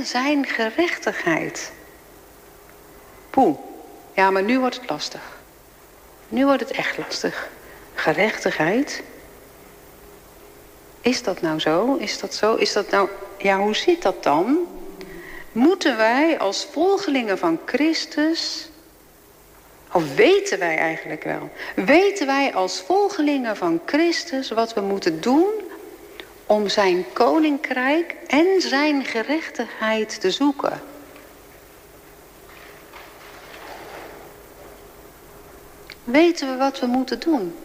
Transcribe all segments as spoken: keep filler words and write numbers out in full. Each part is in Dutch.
en zijn gerechtigheid. Poeh, ja, maar nu wordt het lastig. Nu wordt het echt lastig. Gerechtigheid? Is dat nou zo? Is dat zo? Is dat nou... Ja, hoe zit dat dan? Moeten wij als volgelingen van Christus... Of weten wij eigenlijk wel? Weten wij als volgelingen van Christus wat we moeten doen... om zijn koninkrijk en zijn gerechtigheid te zoeken? Weten we wat we moeten doen?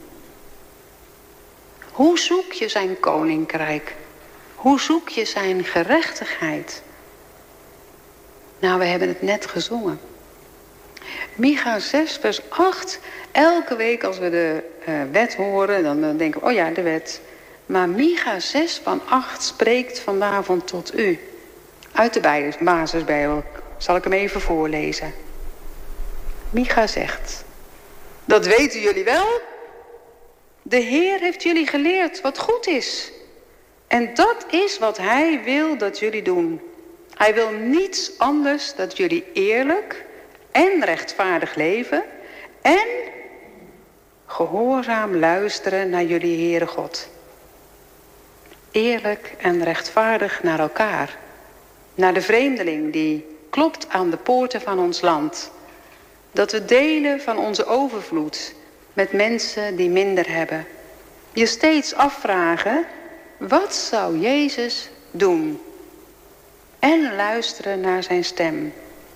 Hoe zoek je zijn koninkrijk? Hoe zoek je zijn gerechtigheid? Nou, we hebben het net gezongen. Micha zes vers acht. Elke week als we de uh, wet horen, dan, dan denken we, oh ja, de wet. Maar Micha zes van acht spreekt vanavond tot u. Uit de basisbijbel. Zal ik hem even voorlezen. Micha zegt... Dat weten jullie wel. De Heer heeft jullie geleerd wat goed is. En dat is wat hij wil dat jullie doen. Hij wil niets anders dan jullie eerlijk en rechtvaardig leven... en gehoorzaam luisteren naar jullie Heere God. Eerlijk en rechtvaardig naar elkaar. Naar de vreemdeling die klopt aan de poorten van ons land... Dat we delen van onze overvloed met mensen die minder hebben. Je steeds afvragen, wat zou Jezus doen? En luisteren naar zijn stem.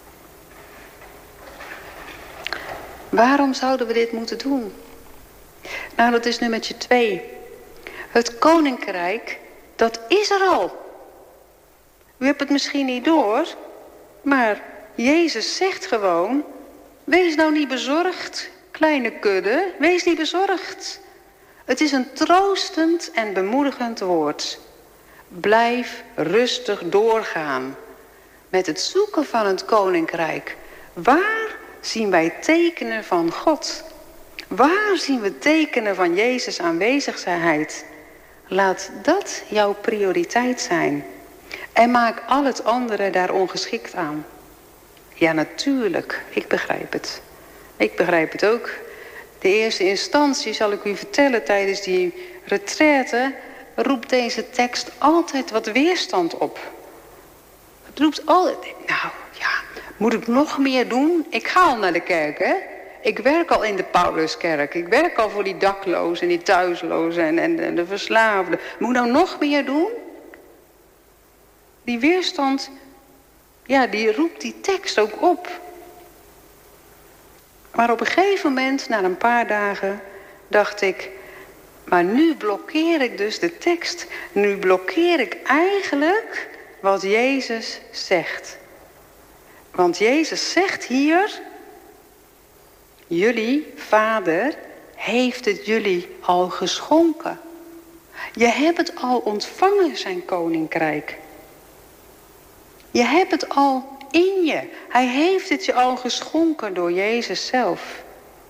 Waarom zouden we dit moeten doen? Nou, dat is nummertje twee. Het koninkrijk, dat is er al. U hebt het misschien niet door, maar Jezus zegt gewoon... Wees nou niet bezorgd, kleine kudde, wees niet bezorgd. Het is een troostend en bemoedigend woord. Blijf rustig doorgaan met het zoeken van het koninkrijk. Waar zien wij tekenen van God? Waar zien we tekenen van Jezus' aanwezigheid? Laat dat jouw prioriteit zijn. En maak al het andere daar ongeschikt aan. Ja, natuurlijk. Ik begrijp het. Ik begrijp het ook. De eerste instantie, zal ik u vertellen, tijdens die retraite... roept deze tekst altijd wat weerstand op. Het roept altijd... Nou, ja, moet ik nog meer doen? Ik ga al naar de kerk, hè? Ik werk al in de Pauluskerk. Ik werk al voor die daklozen en die thuislozen en, en, en de verslaafden. Moet ik nou nog meer doen? Die weerstand... Ja, die roept die tekst ook op. Maar op een gegeven moment, na een paar dagen, dacht ik... maar nu blokkeer ik dus de tekst. Nu blokkeer ik eigenlijk wat Jezus zegt. Want Jezus zegt hier... jullie vader heeft het jullie al geschonken. Je hebt het al ontvangen, zijn koninkrijk. Je hebt het al in je. Hij heeft het je al geschonken door Jezus zelf.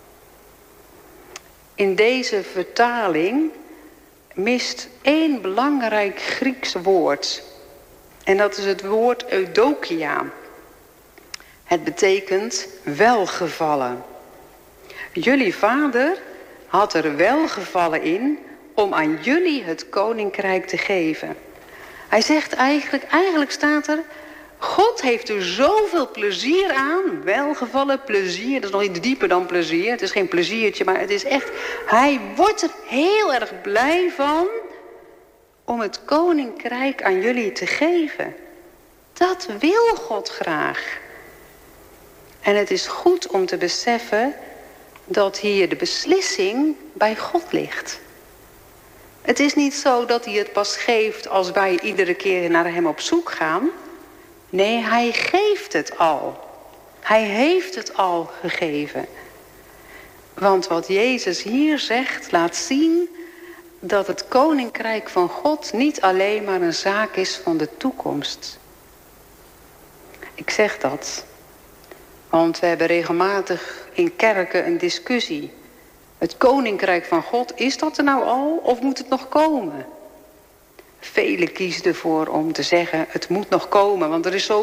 In deze vertaling mist één belangrijk Grieks woord. En dat is het woord eudokia. Het betekent welgevallen. Jullie vader had er welgevallen in om aan jullie het koninkrijk te geven. Hij zegt eigenlijk, eigenlijk staat er... God heeft er zoveel plezier aan. Welgevallen, plezier. Dat is nog iets dieper dan plezier. Het is geen pleziertje, maar het is echt... Hij wordt er heel erg blij van... om het koninkrijk aan jullie te geven. Dat wil God graag. En het is goed om te beseffen... dat hier de beslissing bij God ligt. Het is niet zo dat hij het pas geeft... als wij iedere keer naar hem op zoek gaan... Nee, hij geeft het al. Hij heeft het al gegeven. Want wat Jezus hier zegt, laat zien... dat het koninkrijk van God niet alleen maar een zaak is van de toekomst. Ik zeg dat. Want we hebben regelmatig in kerken een discussie. Het koninkrijk van God, is dat er nou al of moet het nog komen? Velen kiezen ervoor om te zeggen, het moet nog komen, want er is zo